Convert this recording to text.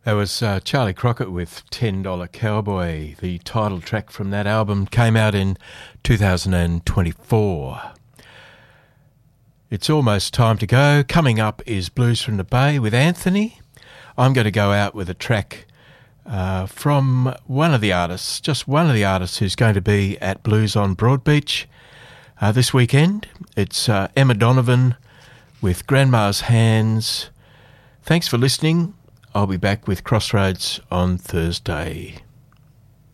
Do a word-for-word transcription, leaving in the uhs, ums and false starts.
That was uh, Charlie Crockett with ten dollar Cowboy. The title track from that album came out in two thousand twenty-four. It's almost time to go. Coming up is Blues from the Bay with Anthony. I'm going to go out with a track uh, from one of the artists, just one of the artists who's going to be at Blues on Broadbeach uh, this weekend. It's uh, Emma Donovan with Grandma's Hands. Thanks for listening. I'll be back with Crossroads on Thursday.